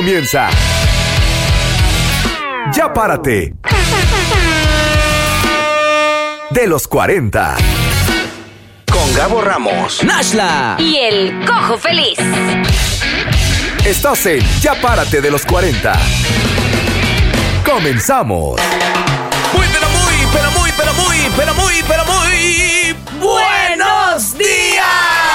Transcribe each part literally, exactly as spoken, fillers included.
comienza. Ya párate. De los cuarenta. Con Gabo Ramos, Nashla y el Cojo Feliz. Estás en Ya párate de los cuarenta. Comenzamos. Muy, pero muy, pero muy, pero muy, pero muy, pero muy ¡buenos días!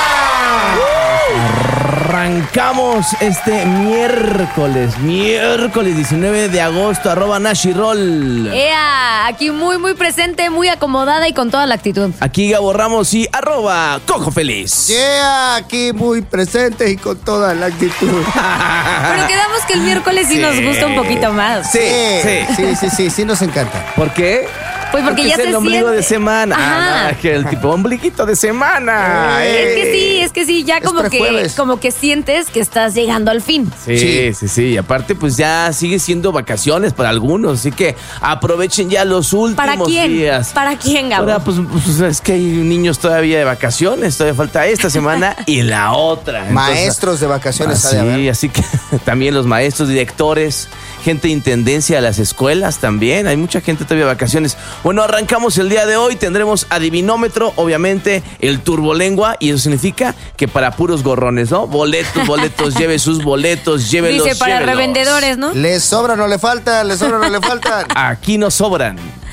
Arrancamos este miércoles, miércoles diecinueve de agosto, arroba Nashirol. Ea, aquí muy, muy presente, muy acomodada y con toda la actitud. Aquí Gabo Ramos y arroba Cojo Feliz. Yeah, aquí muy presente y con toda la actitud. Pero quedamos que el miércoles sí, sí nos gusta un poquito más. Sí, sí, sí, sí, sí, sí nos encanta. ¿Por qué? Pues porque, porque ya es se el ombligo siente. de semana. Ajá. Ah, que el tipo ombliguito de semana. Es que sí, es que sí, ya como que, como que sientes que estás llegando al fin. Sí, sí, sí, sí. Y aparte, pues ya sigue siendo vacaciones para algunos, así que aprovechen ya los últimos ¿Para quién? días. ¿Para quién, Gabo? Ahora, pues, pues es que hay niños todavía de vacaciones, todavía falta esta semana y la otra. Entonces, maestros de vacaciones. así, de así que también los maestros, directores, gente de intendencia de las escuelas también. Hay mucha gente todavía de vacaciones. Bueno, arrancamos el día de hoy. Tendremos adivinómetro, obviamente, el turbolengua. Y eso significa que para puros gorrones, ¿no? Boletos, boletos, lleve sus boletos, llévelos, Dice para llévelos. revendedores, ¿no? Les sobran o le faltan, les sobran o le faltan. Aquí nos sobran.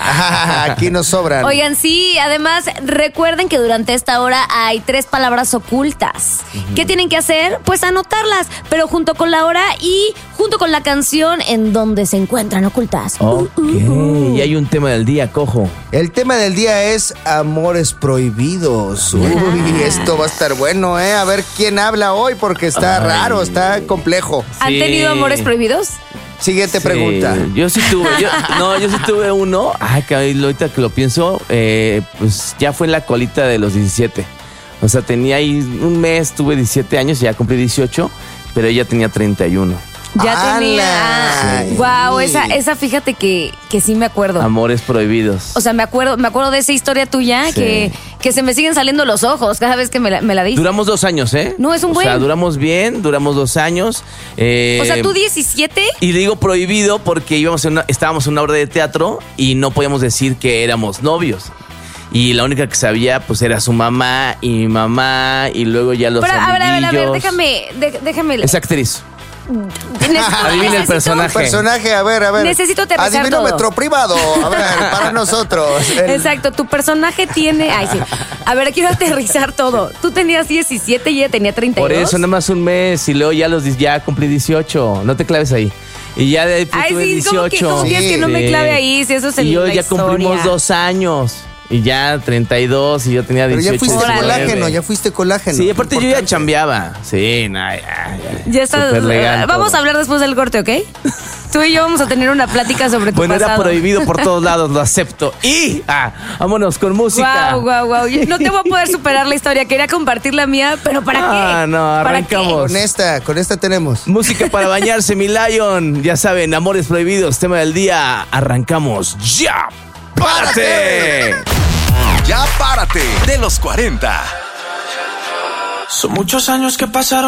Aquí nos sobran. Oigan, sí, además recuerden que durante esta hora hay tres palabras ocultas. Uh-huh. ¿Qué tienen que hacer? Pues anotarlas, pero junto con la hora y junto con la canción en donde se encuentran ocultas. Ok, uh, uh, uh. Y hay un tema del día, Cojo. El tema del día es amores prohibidos. Uy, esto va a estar bueno, ¿eh? A ver quién habla hoy porque está Ay. raro, está complejo. ¿Han sí. tenido amores prohibidos? Siguiente sí, pregunta. Yo sí tuve, yo, no, yo sí tuve uno. Ay, que ahorita que lo pienso, eh, pues ya fue en la colita de los diecisiete. O sea, tenía ahí un mes, tuve diecisiete años, ya cumplí dieciocho, pero ella tenía treinta y uno. Ya tenía. Sí. Wow, esa, esa fíjate que, que sí me acuerdo. Amores prohibidos. O sea, me acuerdo, me acuerdo de esa historia tuya sí. que, que se me siguen saliendo los ojos cada vez que me la, me la dices. Duramos dos años, ¿eh? No, es un buen. O sea, duramos bien, duramos dos años. Eh, o sea, ¿tú diecisiete? Y digo prohibido porque íbamos en una, estábamos en una obra de teatro y no podíamos decir que éramos novios. Y la única que sabía, pues, era su mamá y mi mamá y luego ya los Pero, amiguillos. a ver, a ver, a ver, déjame, de, déjame. Es actriz. Necesito, Adivina el personaje. Personaje, a ver, a ver. Necesito aterrizar Adivinómetro privado. A ver, para nosotros. El... Exacto, tu personaje tiene. Ay, sí. A ver, quiero aterrizar todo. Tú tenías diecisiete y ella tenía treinta y dos. Por eso, nada más un mes. Y luego ya los ya cumplí dieciocho. No te claves ahí. Y ya de ahí pues, Ay, tuve sí, dieciocho. ¿cómo que, cómo sí, que es que no sí. me clave ahí? Si eso es el Y yo ya historia. cumplimos dos años. Y ya treinta y dos y yo tenía dieciocho. Pero ya fuiste Órale. colágeno, ya fuiste colágeno. Sí, aparte yo ya chambeaba. Sí, nah, ya, ya. Ya está. Vamos todo. a hablar después del corte, ¿ok? Tú y yo vamos a tener una plática sobre tu bueno, pasado. Bueno, era prohibido por todos lados, lo acepto. Y, ah, vámonos con música. Wow, wow, wow. No te voy a poder superar la historia. Quería compartir la mía, pero ¿para ah, qué? Ah, no, arrancamos. Con esta, con esta tenemos. Música para bañarse, mi Lion. Ya saben, amores prohibidos, tema del día. Arrancamos ya. ¡Párate! Ya párate de los cuarenta. Son muchos años que pasaron.